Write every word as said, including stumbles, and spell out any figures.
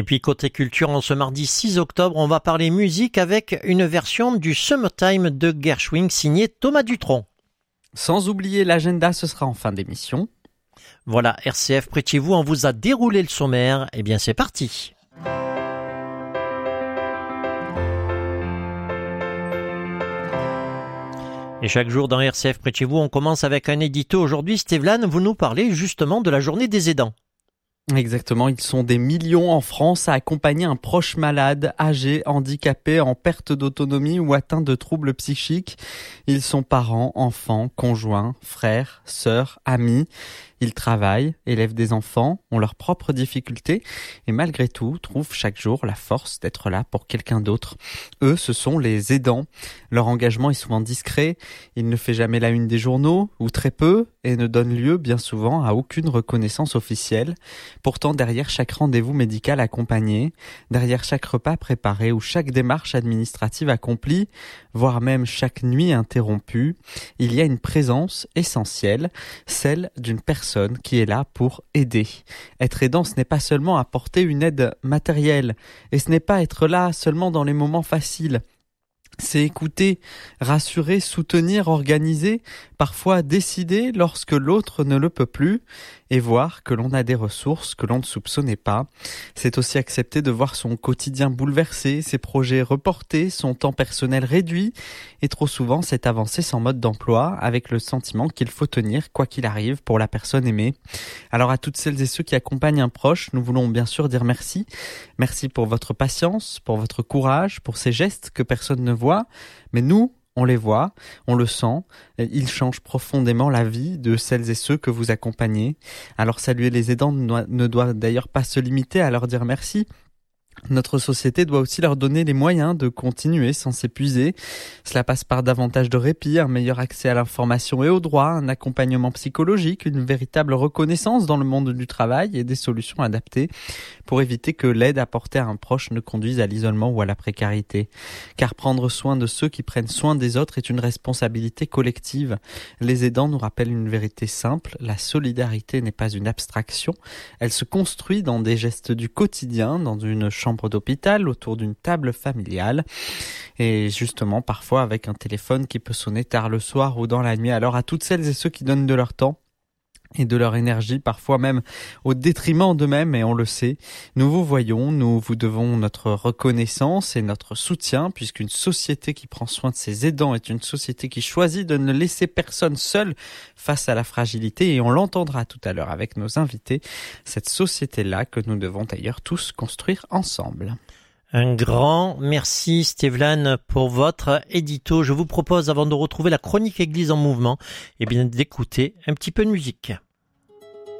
Et puis côté culture, en ce mardi six octobre, on va parler musique avec une version du Summertime de Gershwin signée Thomas Dutronc. Sans oublier l'agenda, ce sera en fin d'émission. Voilà, R C F près de chez vous, on vous a déroulé le sommaire. Eh bien, c'est parti. Et chaque jour dans R C F près de chez vous, on commence avec un édito. Aujourd'hui, Stéphane, vous nous parlez justement de la journée des aidants. Exactement, ils sont des millions en France à accompagner un proche malade, âgé, handicapé, en perte d'autonomie ou atteint de troubles psychiques. Ils sont parents, enfants, conjoints, frères, sœurs, amis. Ils travaillent, élèvent des enfants, ont leurs propres difficultés et malgré tout trouvent chaque jour la force d'être là pour quelqu'un d'autre. Eux, ce sont les aidants. Leur engagement est souvent discret, il ne fait jamais la une des journaux, ou très peu, et ne donne lieu bien souvent à aucune reconnaissance officielle. Pourtant, derrière chaque rendez-vous médical accompagné, derrière chaque repas préparé ou chaque démarche administrative accomplie, voire même chaque nuit interrompue, il y a une présence essentielle, celle d'une personne qui est là pour aider. Être aidant, ce n'est pas seulement apporter une aide matérielle, et ce n'est pas être là seulement dans les moments faciles. C'est écouter, rassurer, soutenir, organiser, parfois décider lorsque l'autre ne le peut plus, et voir que l'on a des ressources que l'on ne soupçonnait pas. C'est aussi accepter de voir son quotidien bouleversé, ses projets reportés, son temps personnel réduit, et trop souvent c'est avancer sans mode d'emploi, avec le sentiment qu'il faut tenir quoi qu'il arrive pour la personne aimée. Alors à toutes celles et ceux qui accompagnent un proche, nous voulons bien sûr dire merci. Merci pour votre patience, pour votre courage, pour ces gestes que personne ne voit, mais nous, on les voit, on le sent, ils changent profondément la vie de celles et ceux que vous accompagnez. Alors saluer les aidants ne doit d'ailleurs pas se limiter à leur dire merci. Notre société doit aussi leur donner les moyens de continuer sans s'épuiser. Cela passe par davantage de répit, un meilleur accès à l'information et aux droits, un accompagnement psychologique, une véritable reconnaissance dans le monde du travail et des solutions adaptées pour éviter que l'aide apportée à un proche ne conduise à l'isolement ou à la précarité. Car prendre soin de ceux qui prennent soin des autres est une responsabilité collective. Les aidants nous rappellent une vérité simple, la solidarité n'est pas une abstraction, elle se construit dans des gestes du quotidien, dans une chambre d'hôpital, autour d'une table familiale et justement parfois avec un téléphone qui peut sonner tard le soir ou dans la nuit. Alors à toutes celles et ceux qui donnent de leur temps et de leur énergie, parfois même au détriment d'eux-mêmes, et on le sait, nous vous voyons, nous vous devons notre reconnaissance et notre soutien, puisqu'une société qui prend soin de ses aidants est une société qui choisit de ne laisser personne seul face à la fragilité, et on l'entendra tout à l'heure avec nos invités, cette société-là que nous devons d'ailleurs tous construire ensemble. Un grand merci Stéphane pour votre édito. Je vous propose, avant de retrouver la chronique Église en mouvement, eh bien d'écouter un petit peu de musique.